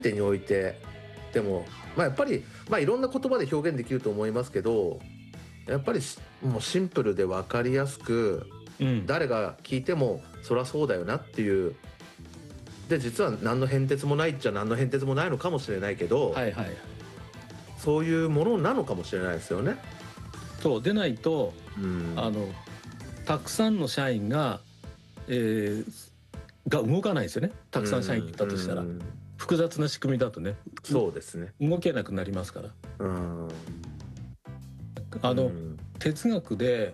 手においてでも、やっぱり、いろんな言葉で表現できると思いますけど、やっぱりもうシンプルで分かりやすく、誰が聞いてもそりゃそうだよなっていう。で実は何の変哲もないっちゃ何の変哲もないのかもしれないけど、そういうものなのかもしれないですよね。 そうでないと、たくさんの社員が動かないですよね。たくさん社員いたとしたら、複雑な仕組みだとね、 そうですね、 動けなくなりますから。哲学で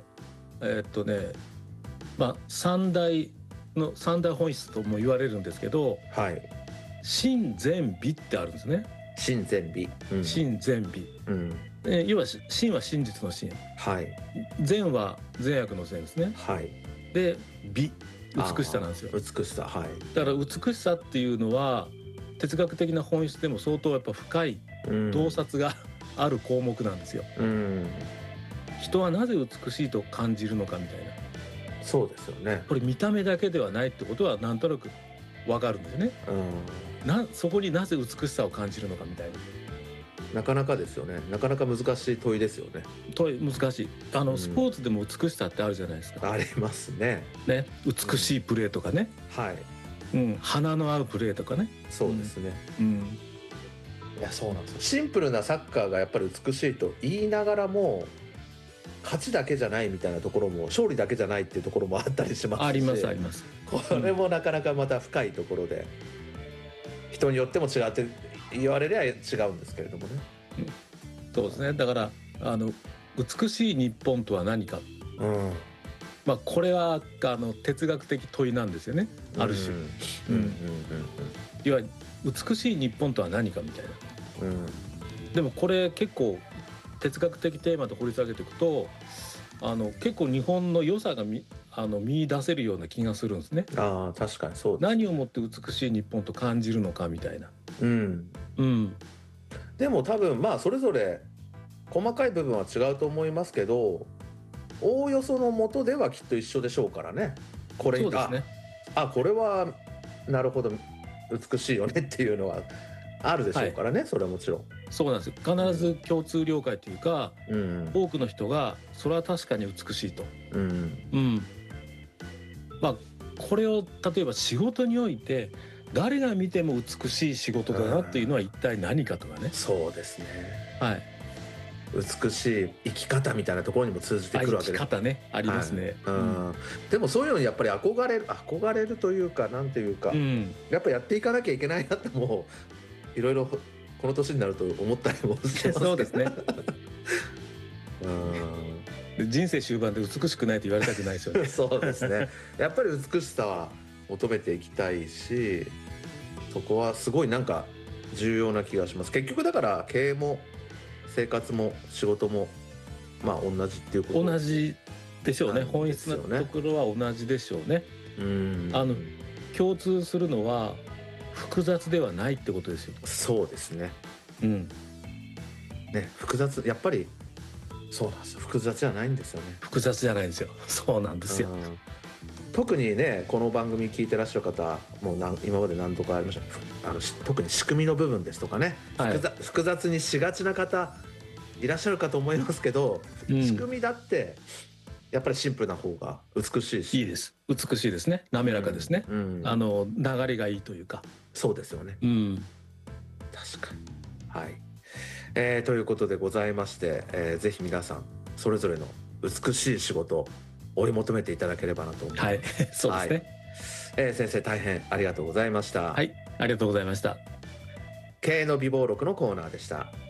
三大本質とも言われるんですけど、真善美ってあるんですね。 真善美、 真善美、要は真は真実の真、善は善悪の善ですね。で美、美しさなんですよ。 美しさ、 だから美しさっていうのは哲学的な本質でも相当やっぱ深い洞察がある項目なんですよ。人はなぜ美しいと感じるのかみたいな。 そうですよね。 これ見た目だけではないってことはなんとなく分かるんですね。そこになぜ美しさを感じるのかみたいな。 なかなかですよね。なかなか難しい問いですよね。 難しい。スポーツでも美しさってあるじゃないですか。 ありますね。 美しいプレーとかね。花の合うプレーとかね。 そうですね。いや、そうなんですよ。シンプルなサッカーがやっぱり美しいと言いながらも、勝ちだけじゃないみたいなところも、勝利だけじゃないっていうところもあったりしますし。 ありますあります。 これもなかなかまた深いところで、人によっても違って言われりゃ違うんですけれどもね。 そうですね。だから美しい日本とは何か、これは哲学的問いなんですよね、ある種。いわゆる美しい日本とは何かみたいな。でもこれ結構哲学的テーマで掘り下げていくと、結構日本の良さが見出せるような気がするんですね。 確かにそうです。 何をもって美しい日本と感じるのかみたいな。 でも多分それぞれ細かい部分は違うと思いますけど、おおよその元ではきっと一緒でしょうからね。これが、これはなるほど美しいよねっていうのはあるでしょうからね。それはもちろんそうなんですよ。必ず共通了解というか、多くの人がそれは確かに美しいと。これを例えば仕事において誰が見ても美しい仕事だなっていうのは一体何かとかね。 そうですね。美しい生き方みたいなところにも通じてくるわけです。 生き方ね、ありますね。 でもそういうのにやっぱり憧れるというか、なんていうか、やっぱやっていかなきゃいけないなってもういろいろこの年になると思ったりもしてますけど。 そうですね。人生終盤で美しくないと言われたくないですよね。 そうですね。やっぱり美しさは求めていきたいし、そこはすごいなんか重要な気がします。結局だから経営も生活も仕事も同じっていうこと。 同じでしょうね。本質のところは同じでしょうね。共通するのは複雑ではないってことですよ。 そうですね。複雑、やっぱりそうなんですよ。複雑じゃないんですよね。 複雑じゃないんですよ。そうなんですよ。 特にね、この番組聞いてらっしゃる方も今まで何度かありました。特に仕組みの部分ですとかね、複雑にしがちな方いらっしゃるかと思いますけど、仕組みだってやっぱりシンプルな方が美しいし、 いいです。美しいですね。滑らかですね。流れがいいというか。 そうですよね。確かに。ということでございまして、ぜひ皆さんそれぞれの美しい仕事を追い求めていただければなと思います。 そうですね。 先生大変ありがとうございました。 ありがとうございました。 経営の美貌録のコーナーでした。